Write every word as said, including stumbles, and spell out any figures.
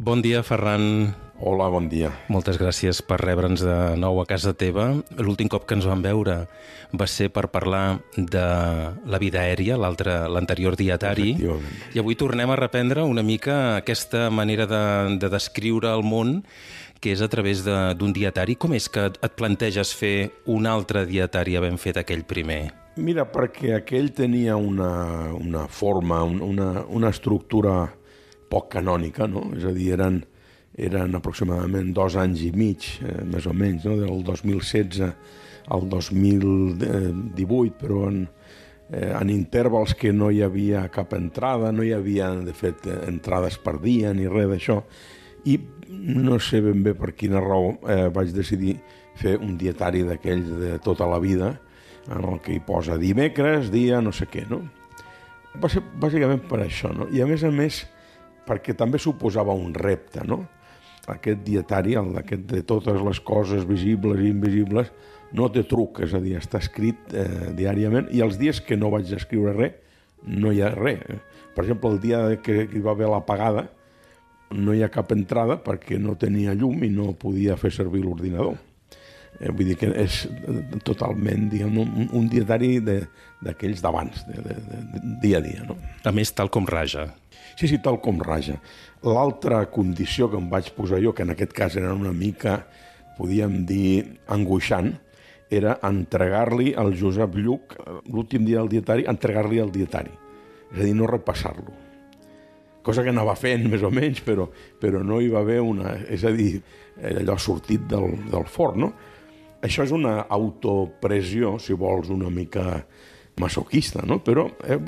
Bon dia, Ferran. Hola, bon dia. Moltes gràcies per rebre'ns de nou a casa teva. L'últim cop que ens vam veure va ser per parlar de la vida aèria, l'altre, l'anterior dietari. I avui tornem a reprendre una mica aquesta manera de, de descriure el món, que és a través d'un dietari. Com és que et planteges fer un altre dietari havent fet aquell primer? Mira, perquè aquell tenia una, una forma, una, una estructura poc canònica, no? És a dir, eren, eren aproximadament dos anys i mig, eh, més o menys, no? Del dos mil setze al dos mil divuit, però en, eh, en intervals que no hi havia cap entrada, no hi havia, de fet, entrades per dia ni res d'això, i no sé ben bé per quina raó eh, vaig decidir fer un dietari d'aquells de tota la vida, en el que hi posa dimecres, dia, no sé què, no? Va ser bàsicament per això, no? I a més a més, perquè també suposava un repte, no? Aquest dietari, el d'aquest de totes les coses visibles i invisibles, no té truc, és a dir, està escrit eh, diàriament, i els dies que no vaig escriure res, no hi ha res. Per exemple, el dia que hi va haver l'apagada, no hi ha cap entrada perquè no tenia llum i no podia fer servir l'ordinador. Eh, vull dir que és totalment, diguem, un, un dietari d'aquells d'abans, de, de, de, de dia a dia, no? A més, tal com raja. Sí, sí, tal com raja. L'altra condició que em vaig posar jo, que en aquest cas era una mica, podíem dir, angoixant, era entregar-li al Josep Lluc, l'últim dia del dietari, entregar-li el dietari. És a dir, no repassar-lo. Cosa que anava fent, més o menys, però, però no hi va haver una... És a dir, allò sortit del, del forn, no? Això és una autopressió, si vols, una mica masoquista, no? Però eh,